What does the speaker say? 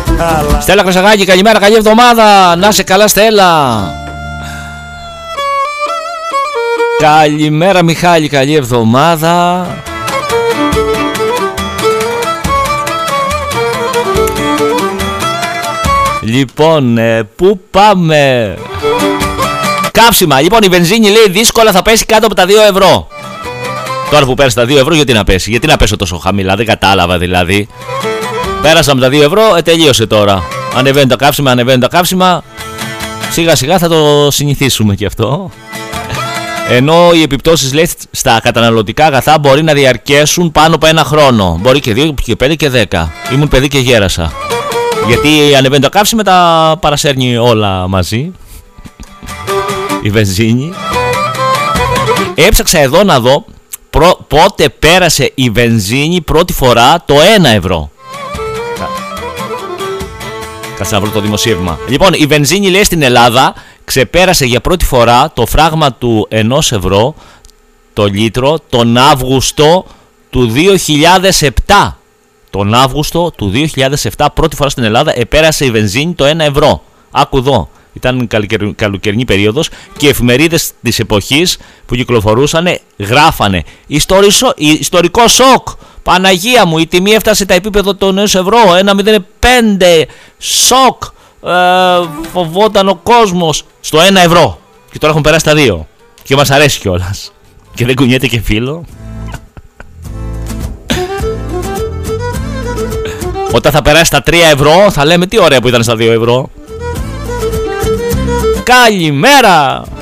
Στέλλα Χρυσαγάκη, καλημέρα, καλή εβδομάδα. Να σε καλά, Στέλλα. Καλημέρα Μιχάλη, καλή εβδομάδα. Λοιπόν, πού πάμε? Κάψιμα, λοιπόν η βενζίνη λέει δύσκολα θα πέσει κάτω από τα 2 ευρώ. Τώρα που πέρασε τα 2 ευρώ γιατί να πέσει? Γιατί να πέσω τόσο χαμηλά, δεν κατάλαβα δηλαδή. Πέρασαμε τα 2 ευρώ, τελείωσε τώρα. Ανεβαίνουν τα καύσιμα, ανεβαίνουν τα καύσιμα. Σιγά σιγά θα το συνηθίσουμε κι αυτό. Ενώ οι επιπτώσεις λέει στα καταναλωτικά αγαθά μπορεί να διαρκέσουν πάνω από 1 χρόνο. Μπορεί και 2 και 5 και 10. Ήμουν παιδί και γέρασα. Γιατί ανεβαίνει το καύσι μετά παρασέρνει όλα μαζί. Η βενζίνη. Έψαξα εδώ να δω πότε πέρασε η βενζίνη πρώτη φορά το 1 ευρώ. Κάτσε να βρω το δημοσίευμα. Λοιπόν, η βενζίνη λέει στην Ελλάδα ξεπέρασε για πρώτη φορά το φράγμα του 1 ευρώ το λίτρο τον Αύγουστο του 2007. Τον Αύγουστο του 2007 πρώτη φορά στην Ελλάδα επέρασε η βενζίνη το 1 ευρώ. Άκου εδώ. Ήταν καλοκαιρινή περίοδος και οι εφημερίδες της εποχής που κυκλοφορούσαν γράφανε ιστορικό σοκ. Παναγία μου, η τιμή έφτασε τα επίπεδα των 1 ευρώ. 1,05 σοκ. Φοβόταν ο κόσμος στο 1 ευρώ. Και τώρα έχουν περάσει τα 2. Και μας αρέσει κιόλας. Και δεν κουνιέται και φίλο. Όταν θα περάσει τα 3 ευρώ θα λέμε τι ωραία που ήταν στα 2 ευρώ. Καλημέρα!